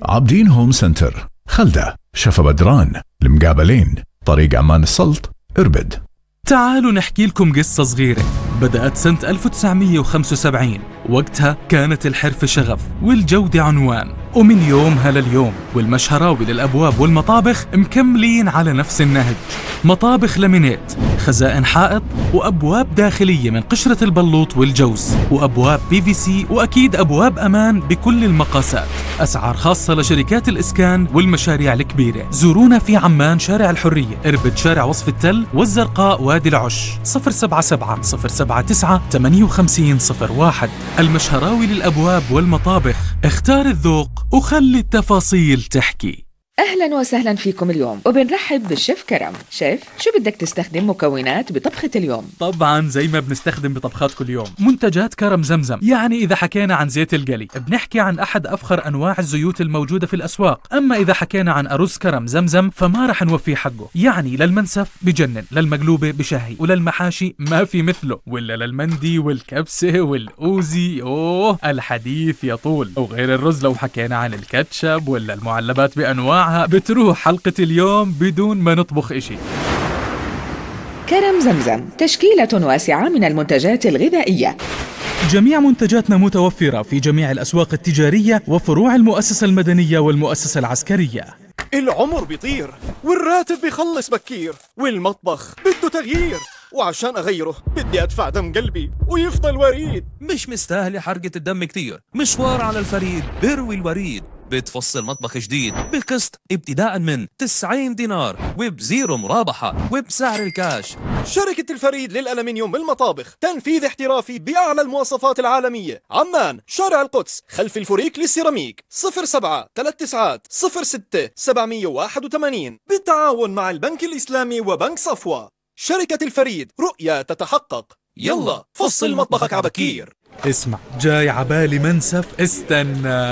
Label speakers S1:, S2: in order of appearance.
S1: عابدين هوم سنتر، خلدة، شفا بدران، المقابلين، طريق عمان السلط، اربد.
S2: تعالوا نحكي لكم قصة صغيرة بدأت سنة 1975. وقتها كانت الحرفة شغف والجودة عنوان، ومن يومها لليوم والمشهراوي للأبواب والمطابخ مكملين على نفس النهج. مطابخ لامينيت، خزائن حائط، وأبواب داخلية من قشرة البلوط والجوز، وأبواب PVC، وأكيد أبواب أمان بكل المقاسات. أسعار خاصة لشركات الإسكان والمشاريع الكبيرة. زورونا في عمان شارع الحرية، اربد شارع وصف التل، والزرقاء وادي العش. 077 079 5801. المشهراوي للأبواب والمطابخ. اختار الذوق وخلي التفاصيل تحكي.
S3: أهلا وسهلا فيكم اليوم، وبنرحب بالشيف كرم. شيف، شو بدك تستخدم مكونات بطبخة اليوم؟
S2: طبعا زي ما بنستخدم بطبخات كل يوم، منتجات كرم زمزم. يعني إذا حكينا عن زيت القلي بنحكي عن أحد أفخر أنواع الزيوت الموجودة في الأسواق. أما إذا حكينا عن أرز كرم زمزم فما رح نوفيه حقه. يعني للمنسف بجنن، للمقلوبة بشهي، وللمحاشي ما في مثله، ولا للمندي والكبسة والأوزي أوه الحديث يطول. وغير الرز لو حكينا عن الكاتشب ولا المعلبات بأنواع بتروح حلقة اليوم بدون ما نطبخ إشي.
S3: كرم زمزم تشكيلة واسعة من المنتجات الغذائية.
S2: جميع منتجاتنا متوفرة في جميع الأسواق التجارية وفروع المؤسسة المدنية والمؤسسة العسكرية.
S4: العمر بيطير والراتب بيخلص بكير والمطبخ بده تغيير، وعشان أغيره بدي أدفع دم قلبي ويفضل وريد.
S5: مش مستاهلة حرقة الدم كتير. مشوار على الفريد بروي الوريد. بتفصل مطبخ جديد بالقسط ابتداء من 90 دينار وبزيرو مرابحة وبسعر الكاش.
S4: شركة الفريد للألمنيوم بالمطابخ، تنفيذ احترافي بأعلى المواصفات العالمية. عمان شارع القدس خلف الفوريك للسيراميك. 07 39 06 781 بالتعاون مع البنك الإسلامي وبنك صفوة. شركة الفريد، رؤية تتحقق. يلا فصل مطبخك عبكير.
S2: اسمع، جاي عبالي منسف، استنى.